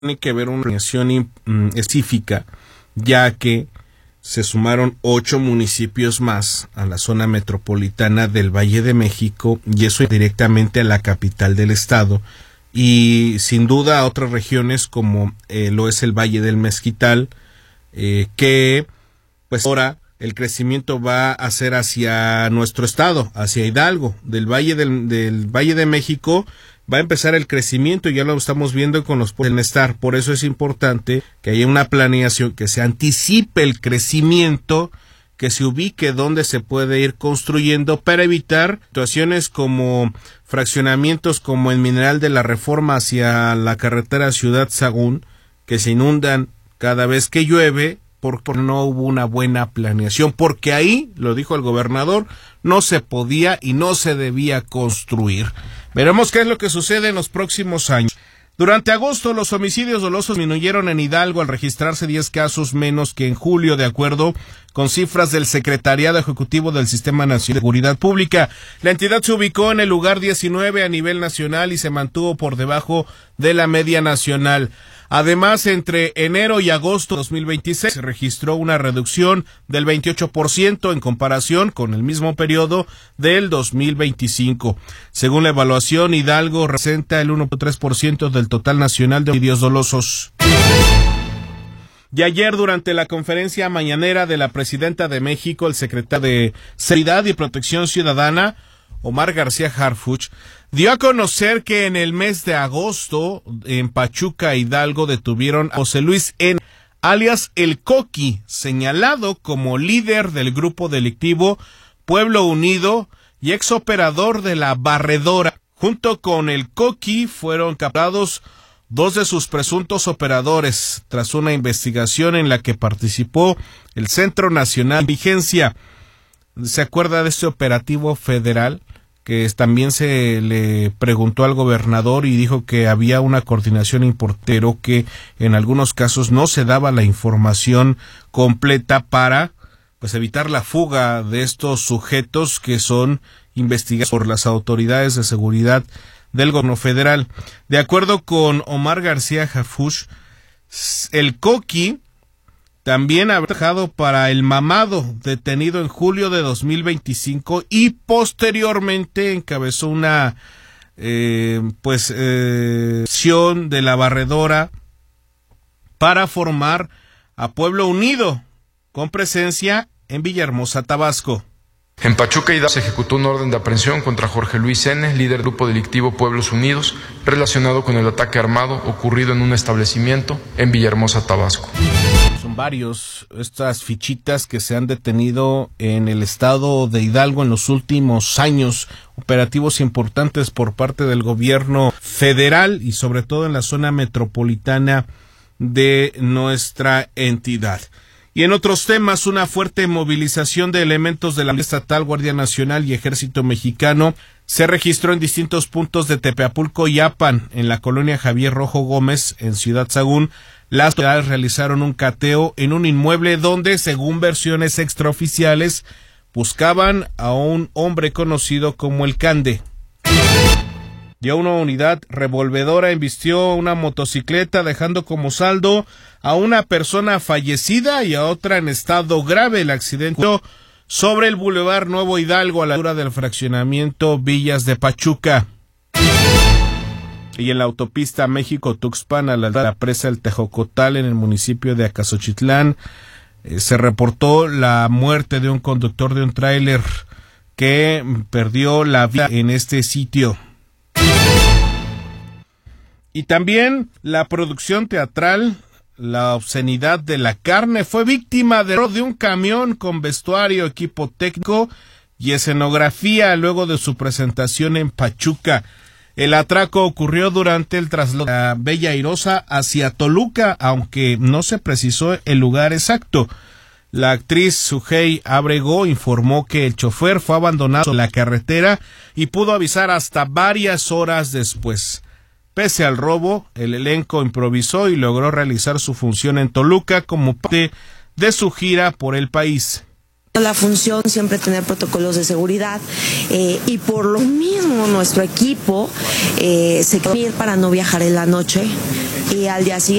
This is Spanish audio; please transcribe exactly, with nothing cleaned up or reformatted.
tiene que haber una planeación específica, ya que se sumaron ocho municipios más a la zona metropolitana del Valle de México, y eso directamente a la capital del estado, y sin duda a otras regiones como eh, lo es el Valle del Mezquital, eh, que pues ahora el crecimiento va a ser hacia nuestro estado, hacia Hidalgo. Del Valle del, del Valle de México va a empezar el crecimiento, y ya lo estamos viendo con los pueblos del bienestar. Por eso es importante que haya una planeación, que se anticipe el crecimiento, que se ubique donde se puede ir construyendo para evitar situaciones como fraccionamientos como el Mineral de la Reforma hacia la carretera Ciudad Sagún, que se inundan cada vez que llueve, porque no hubo una buena planeación, porque ahí, lo dijo el gobernador, no se podía y no se debía construir. Veremos qué es lo que sucede en los próximos años. Durante agosto, los homicidios dolosos disminuyeron en Hidalgo al registrarse diez casos menos que en julio, de acuerdo con cifras del Secretariado Ejecutivo del Sistema Nacional de Seguridad Pública. La entidad se ubicó en el lugar diecinueve a nivel nacional y se mantuvo por debajo de la media nacional. Además, entre enero y agosto de dos mil veintiséis se registró una reducción del veintiocho por ciento en comparación con el mismo periodo del dos mil veinticinco. Según la evaluación, Hidalgo representa el uno punto tres por ciento del total nacional de homicidios dolosos. Y ayer, durante la conferencia mañanera de la presidenta de México, el secretario de Seguridad y Protección Ciudadana, Omar García Harfuch, dio a conocer que en el mes de agosto, en Pachuca, Hidalgo, detuvieron a José Luis N., alias El Coqui, señalado como líder del grupo delictivo Pueblo Unido y exoperador de la Barredora. Junto con El Coqui fueron captados dos de sus presuntos operadores, tras una investigación en la que participó el Centro Nacional de Vigilancia. ¿Se acuerda de este operativo federal? Que también se le preguntó al gobernador y dijo que había una coordinación importante, pero que en algunos casos no se daba la información completa para pues evitar la fuga de estos sujetos que son investigados por las autoridades de seguridad del gobierno federal. De acuerdo con Omar García Harfuch, El Coqui también ha trabajado para El Mamado, detenido en julio de dos mil veinticinco, y posteriormente encabezó una eh, pues eh, acción de la Barredora para formar a Pueblo Unido, con presencia en Villahermosa, Tabasco. En Pachuca, Hidalgo, se ejecutó un orden de aprehensión contra Jorge Luis N., líder del grupo delictivo Pueblos Unidos, relacionado con el ataque armado ocurrido en un establecimiento en Villahermosa, Tabasco. Son varios estas fichitas que se han detenido en el estado de Hidalgo en los últimos años, operativos importantes por parte del gobierno federal y sobre todo en la zona metropolitana de nuestra entidad. Y en otros temas, una fuerte movilización de elementos de la Estatal, Guardia Nacional y Ejército Mexicano se registró en distintos puntos de Tepeapulco y Apan, en la colonia Javier Rojo Gómez, en Ciudad Sagún. Las autoridades realizaron un cateo en un inmueble donde, según versiones extraoficiales, buscaban a un hombre conocido como el Cande. Dio una unidad revolvedora, embistió una motocicleta, dejando como saldo a una persona fallecida y a otra en estado grave. El accidente sobre el Boulevard Nuevo Hidalgo, a la altura del fraccionamiento Villas de Pachuca. Y en la autopista México-Tuxpan, a la altura de la presa El Tejocotal, en el municipio de Acasochitlán, eh, se reportó la muerte de un conductor de un tráiler que perdió la vida en este sitio. Y también la producción teatral La Obscenidad de la Carne fue víctima de de un camión con vestuario, equipo técnico y escenografía luego de su presentación en Pachuca. El atraco ocurrió durante el traslado de la Bella Airosa hacia Toluca, aunque no se precisó el lugar exacto. La actriz Sujei Abrego informó que el chofer fue abandonado en la carretera y pudo avisar hasta varias horas después. Pese al robo, el elenco improvisó y logró realizar su función en Toluca como parte de su gira por el país. La función siempre tener protocolos de seguridad eh, y por lo mismo nuestro equipo eh, se quiere ir para no viajar en la noche y al día siguiente